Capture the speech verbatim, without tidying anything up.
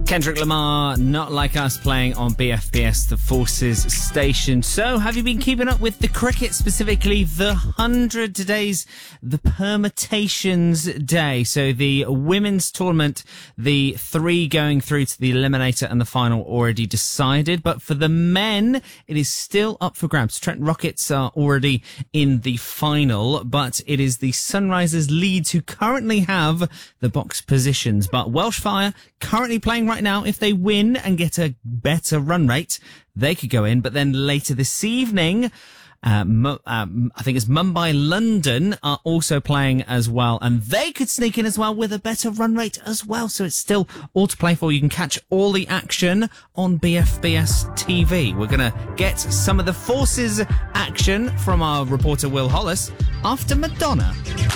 Kendrick Lamar, Not Like Us, playing on B F B S, the Forces station. So, have you been keeping up with the cricket, specifically the one hundred days, the permutations day? So, the women's tournament, the three going through to the eliminator and the final already decided. But for the men, it is still up for grabs. Trent Rockets are already in the final, but it is the Sunrisers Leeds who currently have the box positions. But Welsh Fire currently playing right now. If they win and get a better run rate, they could go in. But then later this evening, uh, Mu- um, I think it's Mumbai London are also playing as well, and they could sneak in as well with a better run rate as well. So it's still all to play for. You can catch all the action on B F B S T V. We're going to get some of the Forces action from our reporter Will Hollis after Madonna.